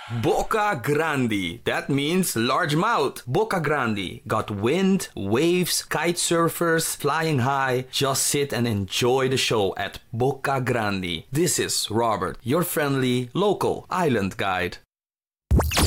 Boca Grande. That means large mouth. Boca Grande. Got wind, waves, kite surfers, flying high. Just sit and enjoy the show at Boca Grande. This is Robert, your friendly local island guide.